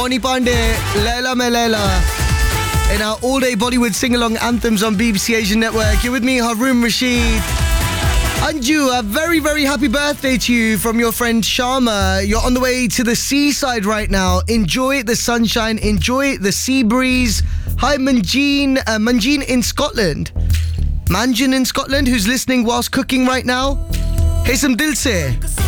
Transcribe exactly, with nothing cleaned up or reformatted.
Bonnie Pandey, Laila Mein Laila. In our all-day Bollywood sing-along anthems on B B C Asian Network. You're with me, Haroon Rashid. Anju, a very, very happy birthday to you from your friend Sharma. You're on the way to the seaside right now. Enjoy the sunshine. Enjoy the sea breeze. Hi, Manjeen. Uh, Manjeen in Scotland. Manjin in Scotland, who's listening whilst cooking right now. Hey, some dil se.